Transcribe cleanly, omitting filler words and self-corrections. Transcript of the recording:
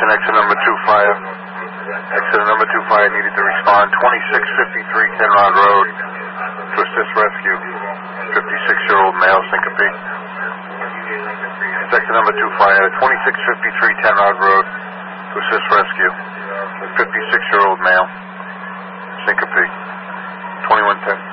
Attention, exit number 2 fire. Exit number 2 fire needed to respond. 2653 Kenrod Road to assist rescue. 56-year-old male syncope. Exit number 2 fire. 2653 Kenrod Road to assist rescue. 56-year-old male syncope. 2110.